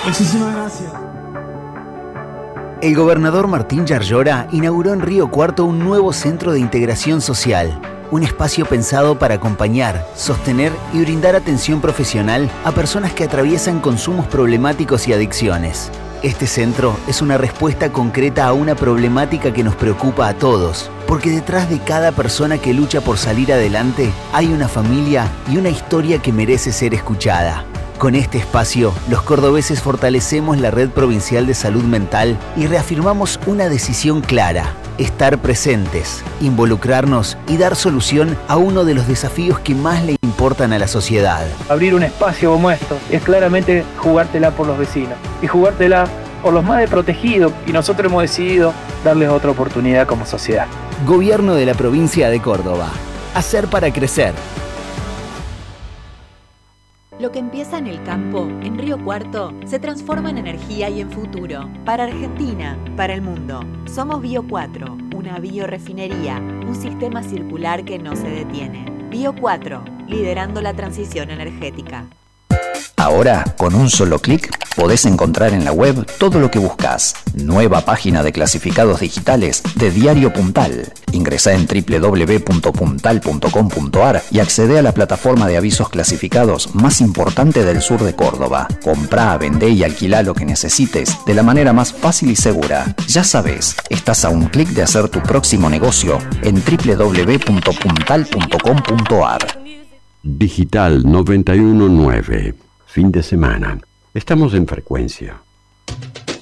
Muchísimas gracias. El gobernador Martín Yarlora inauguró en Río Cuarto un nuevo centro de integración social, un espacio pensado para acompañar, sostener y brindar atención profesional a personas que atraviesan consumos problemáticos y adicciones. Este centro es una respuesta concreta a una problemática que nos preocupa a todos, porque detrás de cada persona que lucha por salir adelante hay una familia y una historia que merece ser escuchada. Con este espacio, los cordobeses fortalecemos la Red Provincial de Salud Mental y reafirmamos una decisión clara: estar presentes, involucrarnos y dar solución a uno de los desafíos que más le importan a la sociedad. Abrir un espacio como esto es claramente jugártela por los vecinos y jugártela por los más desprotegidos, y nosotros hemos decidido darles otra oportunidad como sociedad. Gobierno de la provincia de Córdoba. Hacer para crecer. Lo que empieza en el campo, en Río Cuarto, se transforma en energía y en futuro. Para Argentina, para el mundo. Somos Bio 4, una biorefinería, un sistema circular que no se detiene. Bio 4, liderando la transición energética. Ahora, con un solo clic, podés encontrar en la web todo lo que buscas. Nueva página de clasificados digitales de Diario Puntal. Ingresá en www.puntal.com.ar y accede a la plataforma de avisos clasificados más importante del sur de Córdoba. Comprá, vendé y alquilá lo que necesites de la manera más fácil y segura. Ya sabés, estás a un clic de hacer tu próximo negocio en www.puntal.com.ar. Digital 919. Fin de semana. Estamos en frecuencia.